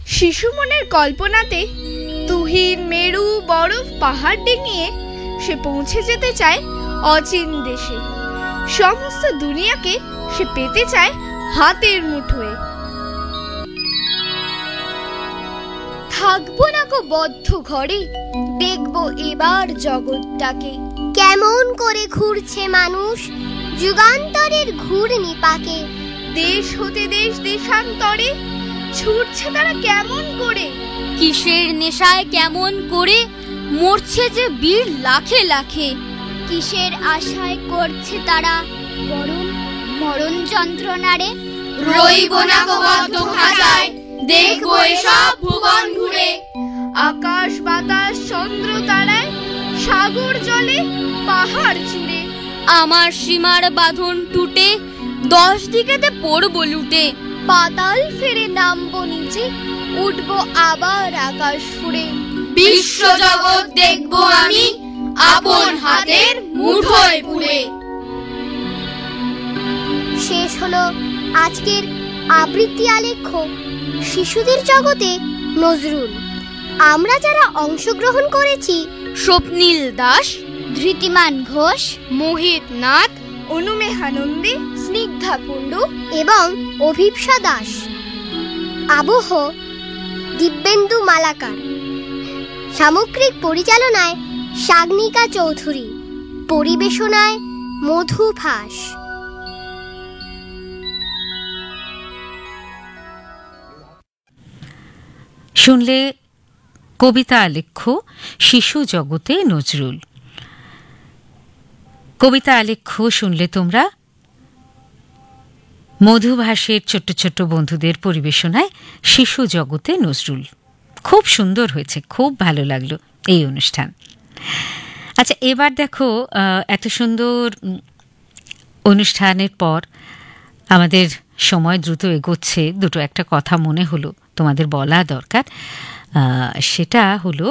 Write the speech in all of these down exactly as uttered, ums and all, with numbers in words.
শিশু মনের কল্পনাতে তুহিন মেরু বরফ পাহাড় ডিঙিয়ে সে পৌঁছে যেতে চায় অচিন দেশে। সমস্ত দুনিয়াকে সে পেতে চায় হাতের মুঠোয়। থাকবো না গো বদ্ধ ঘরে, দেখবো এবার জগৎটাকে। কেমন করে ঘুরছে মানুষ যুগান্তরের ঘূর্ণি পাকে। দেশ হতে দেশ দেশান্তরে ছুটছে তারা কেমন করে। কিসের নেশায় কেমন করে মরছে যে বীর লাখে লাখে। কিসের আশায় করছে তারা মরণ মরণ যন্ত্রণারে। রইব না গো বদ্ধ খাঁচায়, দেখবো এসব ভুবন ঘুরে। আকাশ বাতাস চন্দ্র তারায় সাগর জলে পাহাড় জুড়ে। আমার সীমার বাঁধন টুটে দশ দিকেতে পড়বো লুটে। পাতাল ফেরে নামবো নিচে, উঠবো আবার আকাশ ফুড়ে। বিশ্ব জগৎ দেখবো আমি আপন হাতের মুঠোয় পুরে। শেষ হলো আজকের আবৃত্তি আলেখ্য শিশুদের জগতে নজরুল। আমরা যারা অংশগ্রহণ করেছি স্বপ্নীল দাস, ধৃতিমান ঘোষ, মোহিত নাথ, অনুমেহানন্দী, স্নিগ্ধা কুণ্ডু এবং অভিপ্সা দাস। আবহ দিব্যেন্দু মালাকার। সামগ্রিক পরিচালনায় সাগনিকা চৌধুরী। পরিবেশনায় মধু ভাস। শুনলে কবিতা আলেখ্য শিশু জগতে নজরুল। কবিতা আলেখ্য শুনলে তোমরা মধুভাসের ছোট্ট ছোট্ট বন্ধুদের পরিবেশনায় শিশু জগতে নজরুল। খুব সুন্দর হয়েছে, খুব ভালো লাগলো এই অনুষ্ঠান। আচ্ছা, এবার দেখো, এত সুন্দর অনুষ্ঠানের পর আমাদের সময় দ্রুত এগোচ্ছে। দুটো একটা কথা মনে হলো তোমাদের বলা দরকার। সেটা হলো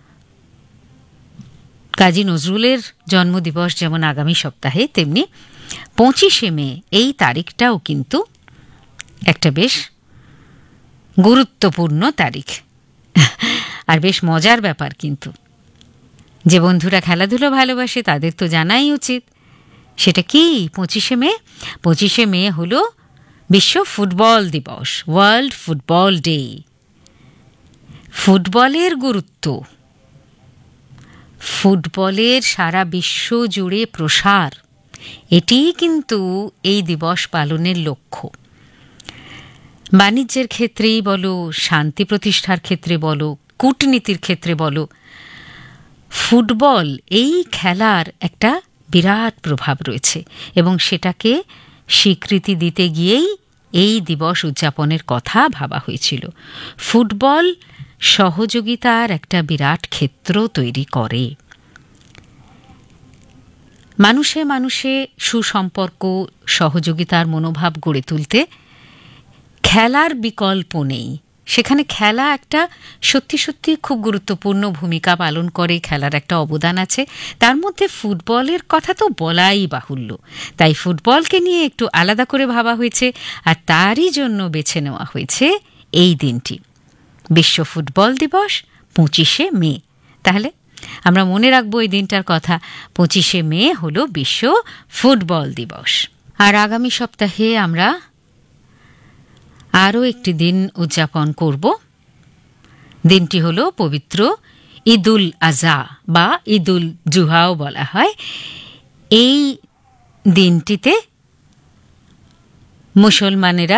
কাজী নজরুলের জন্মদিবস যেমন আগামী সপ্তাহে, তেমনি পঁচিশে মে এই তারিখটাও কিন্তু একটা বেশ গুরুত্বপূর্ণ তারিখ। আর বেশ মজার ব্যাপার কিন্তু, যে বন্ধুরা খেলাধুলো ভালোবাসে তাদের তো জানাই উচিত। সেটা কি? পঁচিশে মে পঁচিশে মে হলো বিশ্ব ফুটবল দিবস, ওয়ার্ল্ড ফুটবল ডে। ফুটবলের গুরুত্ব, ফুটবলের সারা বিশ্ব জুড়ে প্রসার, এটিই কিন্তু এই দিবস পালনের লক্ষ্য। বাণিজ্যের ক্ষেত্রেই বলো, শান্তি প্রতিষ্ঠার ক্ষেত্রে বলো, কূটনীতির ক্ষেত্রে বলো, ফুটবল এই খেলার একটা বিরাট প্রভাব রয়েছে এবং সেটাকে স্বীকৃতি দিতে গিয়েই এই দিবস উদযাপনের কথা ভাবা হয়েছিল। ফুটবল সহযোগিতার একটা বিরাট ক্ষেত্র তৈরি করে। মানুষে মানুষে সুসম্পর্ক, সহযোগিতার মনোভাব গড়ে তুলতে খেলার বিকল্প নেই। সেখানে খেলা একটা সত্যি সত্যি খুব গুরুত্বপূর্ণ ভূমিকা পালন করে, খেলার একটা অবদান আছে। তার মধ্যে ফুটবলের কথা তো বলাই বাহুল্য। তাই ফুটবলকে নিয়ে একটু আলাদা করে ভাবা হয়েছে, আর তারই জন্য বেছে নেওয়া হয়েছে এই দিনটি, বিশ্ব ফুটবল দিবস পঁচিশে মে। তাহলে আমরা মনে রাখবো এই দিনটার কথা। পঁচিশে মে হলো বিশ্ব ফুটবল দিবস। আর আগামী সপ্তাহে আমরা আরও একটি দিন উদযাপন করব। দিনটি হলো পবিত্র ঈদুল আজহা বা ঈদুল জুহাও বলা হয়। এই দিনটিতে মুসলমানেরা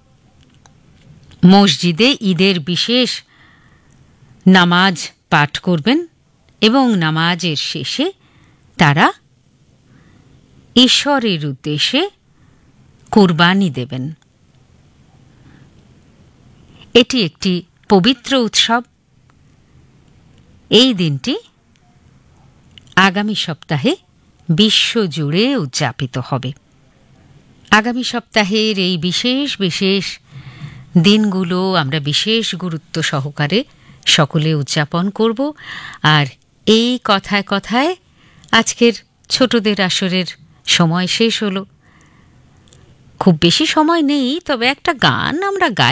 মসজিদে ঈদের বিশেষ নামাজ পাঠ করবেন এবং নামাজের শেষে তারা ঈশ্বরের উদ্দেশ্যে কুরবানি দেবেন। এটি একটি পবিত্র উৎসব। এই দিনটি আগামী সপ্তাহে বিশ্বজুড়ে উদযাপিত হবে। আগামী সপ্তাহের এই বিশেষ বিশেষ দিনগুলো আমরা বিশেষ গুরুত্ব সহকারে সকলে উদযাপন করব। আর এই কথায় কথায় আজকের ছোটদের আসরের সময় শেষ হলো। খুব বেশি সময় নেই, তবে একটা গান আমরা গাই।